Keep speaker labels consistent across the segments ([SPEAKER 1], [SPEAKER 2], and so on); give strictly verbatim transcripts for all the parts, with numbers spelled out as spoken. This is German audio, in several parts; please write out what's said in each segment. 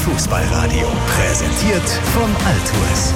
[SPEAKER 1] Fußballradio, präsentiert von Altues.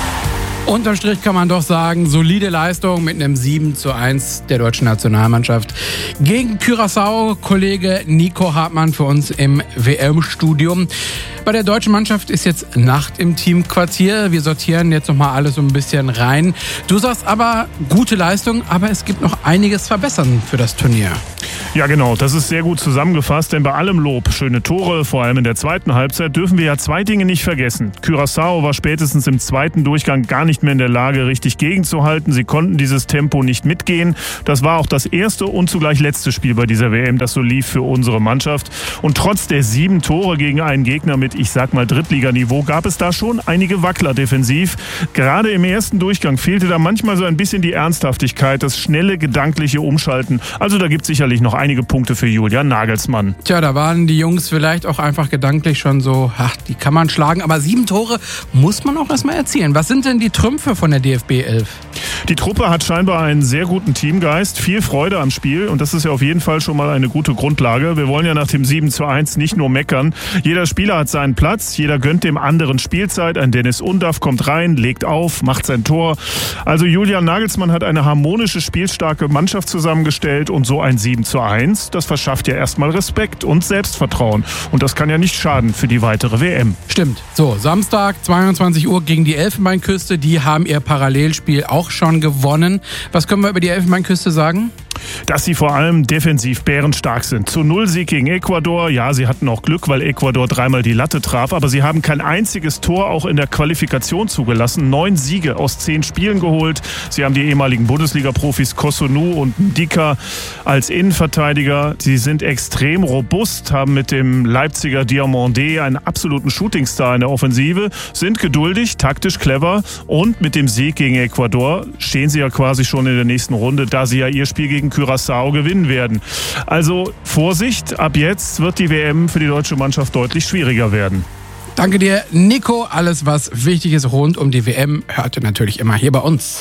[SPEAKER 2] Unterm Strich kann man doch sagen, solide Leistung mit einem sieben zu eins der deutschen Nationalmannschaft gegen Curaçao. Kollege Nico Hartmann für uns im W M-Studium. Bei der deutschen Mannschaft ist jetzt Nacht im Teamquartier. Wir sortieren jetzt nochmal alles so ein bisschen rein. Du sagst aber, gute Leistung, aber es gibt noch einiges verbessern für das Turnier.
[SPEAKER 3] Ja genau, das ist sehr gut zusammengefasst, denn bei allem Lob, schöne Tore, vor allem in der zweiten Halbzeit, dürfen wir ja zwei Dinge nicht vergessen. Curaçao war spätestens im zweiten Durchgang gar nicht mehr in der Lage, richtig gegenzuhalten. Sie konnten dieses Tempo nicht mitgehen. Das war auch das erste und zugleich letzte Spiel bei dieser W M, das so lief für unsere Mannschaft. Und trotz der sieben Tore gegen einen Gegner mit, ich sag mal, Drittliganiveau, gab es da schon einige Wackler defensiv. Gerade im ersten Durchgang fehlte da manchmal so ein bisschen die Ernsthaftigkeit, das schnelle, gedankliche Umschalten. Also da gibt es sicherlich noch einige Punkte für Julian Nagelsmann.
[SPEAKER 2] Tja, da waren die Jungs vielleicht auch einfach gedanklich schon so, ach, die kann man schlagen. Aber sieben Tore muss man auch erstmal erzielen. Was sind denn die Trümpfe von der D F B elf?
[SPEAKER 3] Die Truppe hat scheinbar einen sehr guten Teamgeist, viel Freude am Spiel und das ist ja auf jeden Fall schon mal eine gute Grundlage. Wir wollen ja nach dem sieben zu eins nicht nur meckern. Jeder Spieler hat seinen Platz, jeder gönnt dem anderen Spielzeit. Ein Dennis Undaff kommt rein, legt auf, macht sein Tor. Also Julian Nagelsmann hat eine harmonische, spielstarke Mannschaft zusammengestellt und so ein sieben zu eins, das verschafft ja erstmal Respekt und Selbstvertrauen und das kann ja nicht schaden für die weitere W M.
[SPEAKER 2] Stimmt. So, Samstag, zweiundzwanzig Uhr gegen die Elfenbeinküste, die haben ihr Parallelspiel auch schon gewonnen. Was können wir über die Elfenbeinküste sagen?
[SPEAKER 3] Dass sie vor allem defensiv bärenstark sind. Zu Null Sieg gegen Ecuador. Ja, sie hatten auch Glück, weil Ecuador dreimal die Latte traf. Aber sie haben kein einziges Tor auch in der Qualifikation zugelassen. Neun Siege aus zehn Spielen geholt. Sie haben die ehemaligen Bundesliga-Profis Kosunu und Ndika als Innenverteidiger. Sie sind extrem robust, haben mit dem Leipziger Diomandé einen absoluten Shootingstar in der Offensive, sind geduldig, taktisch clever und mit dem Sieg gegen Ecuador stehen sie ja quasi schon in der nächsten Runde, da sie ja ihr Spiel gegen Curaçao gewinnen werden. Also Vorsicht, ab jetzt wird die W M für die deutsche Mannschaft deutlich schwieriger werden.
[SPEAKER 2] Danke dir, Nico. Alles, was wichtig ist rund um die W M, hört ihr natürlich immer hier bei uns.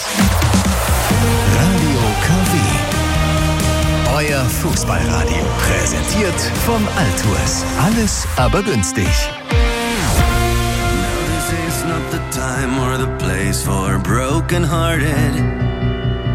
[SPEAKER 1] Radio K W. Euer Fußballradio. Präsentiert von Altues. Alles aber günstig.
[SPEAKER 4] This is not the time or the place for broken-hearted.